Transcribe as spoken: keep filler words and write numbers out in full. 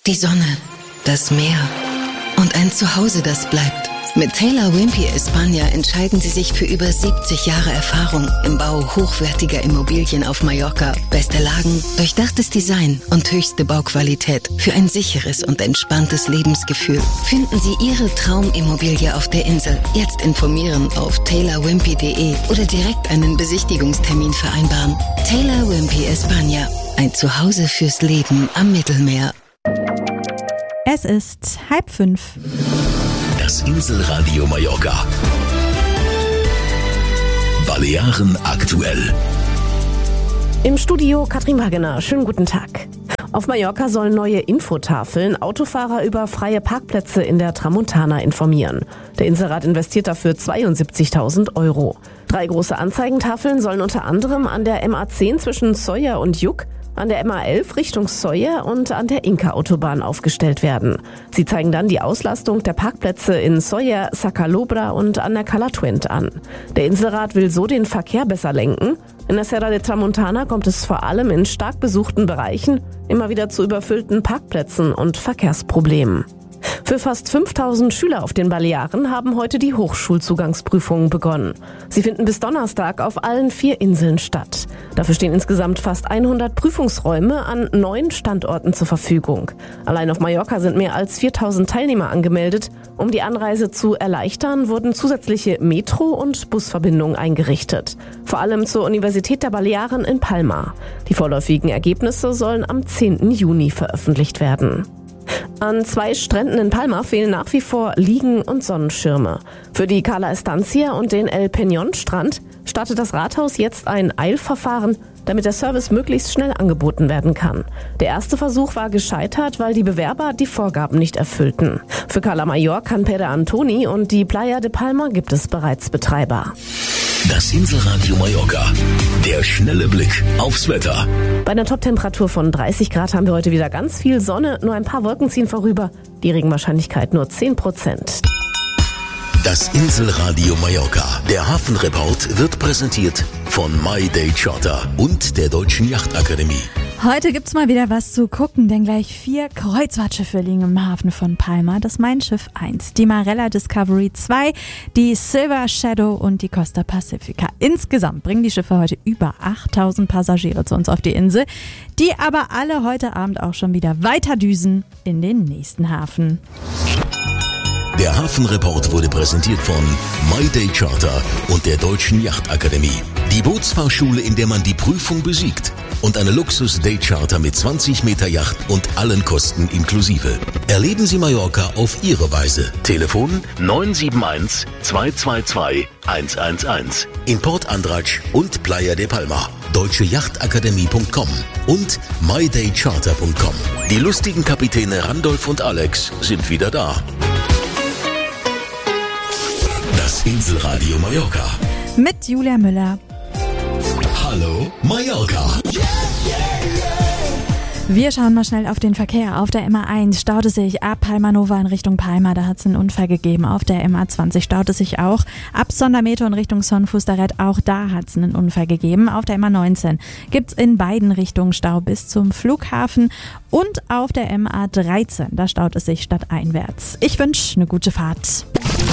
Die Sonne, das Meer und ein Zuhause, das bleibt. Mit Taylor Wimpey España entscheiden Sie sich für über siebzig Jahre Erfahrung im Bau hochwertiger Immobilien auf Mallorca. Beste Lagen, durchdachtes Design und höchste Bauqualität für ein sicheres und entspanntes Lebensgefühl. Finden Sie Ihre Traumimmobilie auf der Insel. Jetzt informieren auf taylor wimpey punkt de oder direkt einen Besichtigungstermin vereinbaren. Taylor Wimpey España, ein Zuhause fürs Leben am Mittelmeer. Es ist halb fünf. Das Inselradio Mallorca. Balearen aktuell. Im Studio Katrin Wagener. Schönen guten Tag. Auf Mallorca sollen neue Infotafeln Autofahrer über freie Parkplätze in der Tramontana informieren. Der Inselrat investiert dafür zweiundsiebzigtausend Euro. Drei große Anzeigentafeln sollen unter anderem an der M A zehn zwischen Sóller und Lluc, an der M A elf Richtung Sóller und an der Inca-Autobahn aufgestellt werden. Sie zeigen dann die Auslastung der Parkplätze in Sóller, Sa Calobra und an der Cala Twent an. Der Inselrat will so den Verkehr besser lenken. In der Serra de Tramontana kommt es vor allem in stark besuchten Bereichen immer wieder zu überfüllten Parkplätzen und Verkehrsproblemen. Für fast fünftausend Schüler auf den Balearen haben heute die Hochschulzugangsprüfungen begonnen. Sie finden bis Donnerstag auf allen vier Inseln statt. Dafür stehen insgesamt fast hundert Prüfungsräume an neun Standorten zur Verfügung. Allein auf Mallorca sind mehr als viertausend Teilnehmer angemeldet. Um die Anreise zu erleichtern, wurden zusätzliche Metro- und Busverbindungen eingerichtet. Vor allem zur Universität der Balearen in Palma. Die vorläufigen Ergebnisse sollen am zehnten Juni veröffentlicht werden. An zwei Stränden in Palma fehlen nach wie vor Liegen und Sonnenschirme. Für die Cala Estancia und den El Peñón Strand startet das Rathaus jetzt ein Eilverfahren, damit der Service möglichst schnell angeboten werden kann. Der erste Versuch war gescheitert, weil die Bewerber die Vorgaben nicht erfüllten. Für Cala Mayor, Can Pere Antoni und die Playa de Palma gibt es bereits Betreiber. Das Inselradio Mallorca. Der schnelle Blick aufs Wetter. Bei einer Toptemperatur von dreißig Grad haben wir heute wieder ganz viel Sonne. Nur ein paar Wolken ziehen vorüber. Die Regenwahrscheinlichkeit nur zehn Prozent. Das Inselradio Mallorca. Der Hafenreport wird präsentiert von My Day Charter und der Deutschen Yachtakademie. Heute gibt's mal wieder was zu gucken, denn gleich vier Kreuzfahrtschiffe liegen im Hafen von Palma. Das Mein Schiff eins, die Marella Discovery zwei, die Silver Shadow und die Costa Pacifica. Insgesamt bringen die Schiffe heute über achttausend Passagiere zu uns auf die Insel, die aber alle heute Abend auch schon wieder weiterdüsen in den nächsten Hafen. Der Hafenreport wurde präsentiert von My Day Charter und der Deutschen Yachtakademie. Die Bootsfahrschule, in der man die Prüfung besiegt. Und eine Luxus-Day-Charter mit zwanzig Meter Yacht und allen Kosten inklusive. Erleben Sie Mallorca auf Ihre Weise. Telefon neun sieben eins, zwei zwei zwei, eins eins eins. In Port Andratx und Playa de Palma. deutsche yachtakademie punkt com und my day charter punkt com. Die lustigen Kapitäne Randolph und Alex sind wieder da. Das Inselradio Mallorca. Mit Julia Müller. Hallo Mallorca. Wir schauen mal schnell auf den Verkehr. Auf der M A eins staut es sich ab Palma Nova in Richtung Palma. Da hat es einen Unfall gegeben. Auf der M A zwanzig staut es sich auch. Ab Sondermeto in Richtung Son Fustaret. Auch da hat es einen Unfall gegeben. Auf der M A neunzehn gibt es in beiden Richtungen Stau bis zum Flughafen. Und auf der M A dreizehn, da staut es sich stadteinwärts. Ich wünsche eine gute Fahrt.